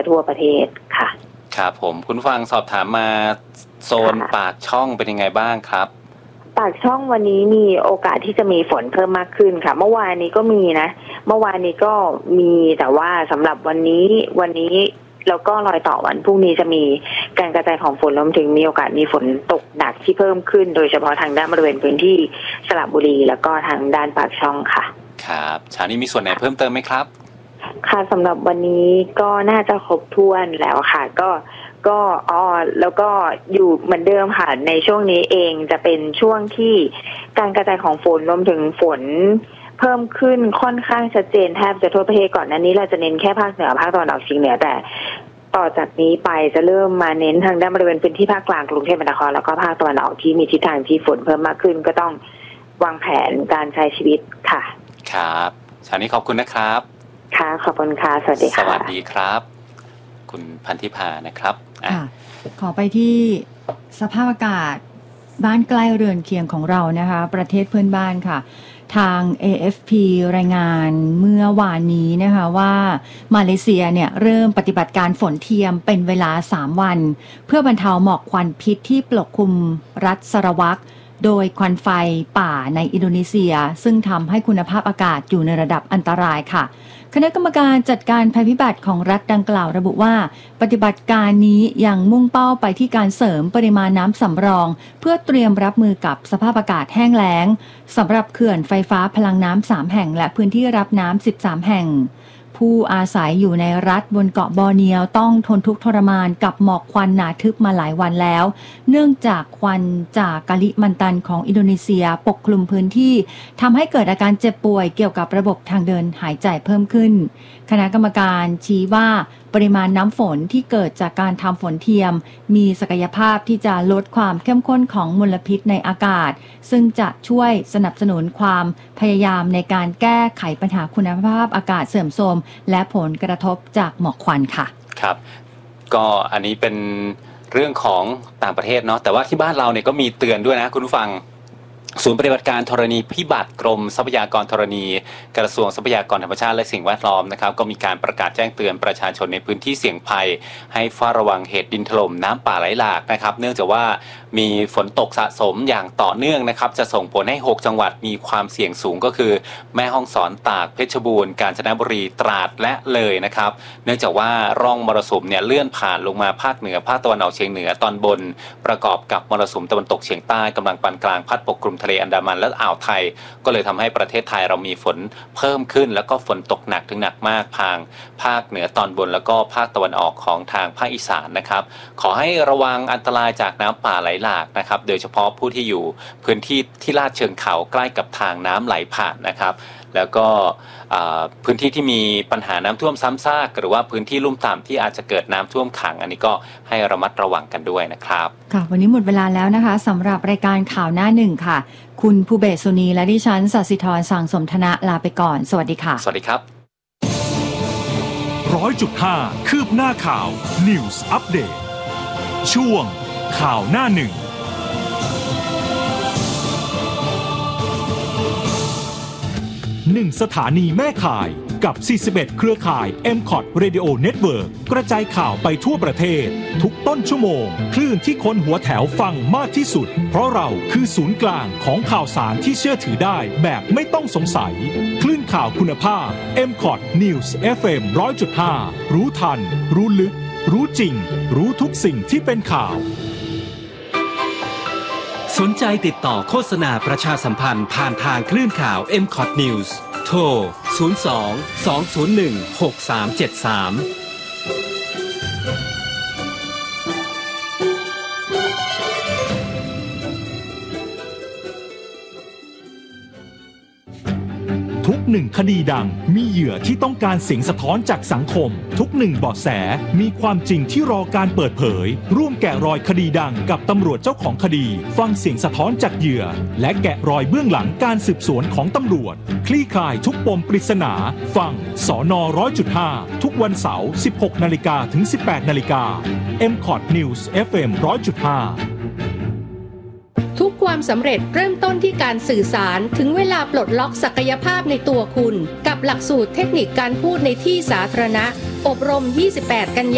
ทั่วประเทศค่ะครับผมคุณฟังสอบถามมาโซนปากช่องเป็นยังไงบ้างครับปากช่องวันนี้มีโอกาสที่จะมีฝนเพิ่มมากขึ้นค่ะเมื่อวานนี้ก็มีนะเมื่อวานนี้ก็มีแต่ว่าสำหรับวันนี้แล้วก็รอยต่อวันพรุ่งนี้จะมีการกระจายของฝนรวมถึงมีโอกาสมีฝนตกหนักที่เพิ่มขึ้นโดยเฉพาะทางด้านบริเวณพื้นที่สระบุรีแล้วก็ทางด้านปากช่องค่ะครับเช้านี้มีส่วนไหนเพิ่มเติมไหมครับค่ะสำหรับวันนี้ก็น่าจะครบถ้วนแล้วค่ะก็แล้วก็อยู่เหมือนเดิมค่ะในช่วงนี้เองจะเป็นช่วงที่การกระจายของฝนรวมถึงฝนเพิ่มขึ้นค่อนข้างชัดเจนแทบจะทั่วประเทศก่อนนั้นนี้เราจะเน้นแค่ภาคเหนือภาคตะวันออกเฉียงเหนือแต่ต่อจากนี้ไปจะเริ่มมาเน้นทางด้านบริเวณพื้นที่ภาคกลางกรุงเทพมหานครแล้วก็ภาคตะวันออกที่มีทิศทางที่ฝนเพิ่มมากขึ้นก็ต้องวางแผนการใช้ชีวิตค่ะครับเช้านี้ขอบคุณนะครับค่ะขอบคุณค่ะสวัสดีค่ะสวัสดีครับคุณพันธิพานะครับขอไปที่สภาพอากาศบ้านใกล้เรือนเคียงของเรานะคะประเทศเพื่อนบ้านค่ะทาง AFP รายงานเมื่อวานนี้นะคะว่ามาเลเซียเนี่ยเริ่มปฏิบัติการฝนเทียมเป็นเวลา3วันเพื่อบรรเทาหมอกควันพิษที่ปกคลุมรัฐสระวักโดยควันไฟป่าในอินโดนีเซียซึ่งทำให้คุณภาพอากาศอยู่ในระดับอันตรายค่ะคณะกรรมการจัดการภัยพิบัติของรัฐดังกล่าวระบุว่าปฏิบัติการนี้ยังมุ่งเป้าไปที่การเสริมปริมาณน้ำสำรองเพื่อเตรียมรับมือกับสภาพอากาศแห้งแล้งสำหรับเขื่อนไฟฟ้าพลังน้ำ3แห่งและพื้นที่รับน้ำ13แห่งผู้อาศัยอยู่ในรัฐบนเกาะบอร์เนียวต้องทนทุกข์ทรมานกับหมอกควันหนาทึบมาหลายวันแล้วเนื่องจากควันจากกาลิมันตันของอินโดนีเซียปกคลุมพื้นที่ทำให้เกิดอาการเจ็บป่วยเกี่ยวกับระบบทางเดินหายใจเพิ่มขึ้นคณะกรรมการชี้ว่าปริมาณน้ำฝนที่เกิดจากการทำฝนเทียมมีศักยภาพที่จะลดความเข้มข้นของมลพิษในอากาศซึ่งจะช่วยสนับสนุนความพยายามในการแก้ไขปัญหาคุณภาพอากาศเสื่อมโทรมและผลกระทบจากหมอกควันค่ะครับก็อันนี้เป็นเรื่องของต่างประเทศเนาะแต่ว่าที่บ้านเราเนี่ยก็มีเตือนด้วยนะคุณผู้ฟังศูนย์ปฏิบัติการธรณีพิบัติกรมทรัพยากรธรณีกระทรวงทรัพยากรธรรมชาติและสิ่งแวดล้อมนะครับก็มีการประกาศแจ้งเตือนประชาชนในพื้นที่เสี่ยงภัยให้เฝ้าระวังเหตุดินถล่มน้ำป่าไหลหลากนะครับเนื่องจากว่ามีฝนตกสะสมอย่างต่อเนื่องนะครับจะส่งผลให้6จังหวัดมีความเสี่ยงสูงก็คือแม่ฮ่องสอนตากเพชรบูรณ์กาญจนบุรีตราดและเลยนะครับเนื่องจากว่าร่องมรสุมเนี่ยเลื่อนผ่านลงมาภาคเหนือภาคตะวันออกเฉียงเหนือตอนบนประกอบกับมรสุมตะวันตกเฉียงใต้กำลังปานกลางพัดปกคลุมทะเลอันดามันและอ่าวไทยก็เลยทำให้ประเทศไทยเรามีฝนเพิ่มขึ้นแล้วก็ฝนตกหนักถึงหนักมากทางภาคเหนือตอนบนแล้วก็ภาคตะวันออกของทางภาคอีสานนะครับขอให้ระวังอันตรายจากน้ำป่าไหลหลากนะครับโดยเฉพาะผู้ที่อยู่พื้นที่ที่ลาดเชิงเขาใกล้กับทางน้ำไหลผ่านนะครับแล้วก็พื้นที่ที่มีปัญหาน้ำท่วมซ้ำซากหรือว่าพื้นที่ลุ่มต่ำที่อาจจะเกิดน้ำท่วมขังอันนี้ก็ให้ระมัดระวังกันด้วยนะครับค่ะวันนี้หมดเวลาแล้วนะคะสำหรับรายการข่าวหน้าหนึ่งค่ะคุณภูเบศสุนีและดิฉันศศิธร สังสมธนะลาไปก่อนสวัสดีค่ะสวัสดีครับ 100.5 คืบหน้าข่าว News Update ช่วงข่าวหน้าหนึ่ง1 สถานีแม่ข่ายกับ41เครือข่าย MCOT Radio Network กระจายข่าวไปทั่วประเทศทุกต้นชั่วโมงคลื่นที่คนหัวแถวฟังมากที่สุดเพราะเราคือศูนย์กลางของข่าวสารที่เชื่อถือได้แบบไม่ต้องสงสัยคลื่นข่าวคุณภาพ MCOT News FM 100.5 รู้ทันรู้ลึกรู้จริงรู้ทุกสิ่งที่เป็นข่าวสนใจติดต่อโฆษณาประชาสัมพันธ์ผ่านทางคลื่นข่าว MCOT News โทร 02-201-6373 ทุกหนึ่งคดีดังมีเหยื่อที่ต้องการเสียงสะท้อนจากสังคมทุกหนึ่งเบาะแสมีความจริงที่รอการเปิดเผยร่วมแกะรอยคดีดังกับตำรวจเจ้าของคดีฟังเสียงสะท้อนจากเหยื่อและแกะรอยเบื้องหลังการสืบสวนของตำรวจคลี่คลายทุกปมปริศนาฟังสน. 100.5 ทุกวันเสาร์ 16 นาฬิกาถึง 18 นาฬิกา MCOT News FM 100.5 ทุกความสำเร็จเริ่มต้นที่การสื่อสารถึงเวลาปลดล็อกศักยภาพในตัวคุณกับหลักสูตรเทคนิคการพูดในที่สาธารณะอบรม 28 กันยายน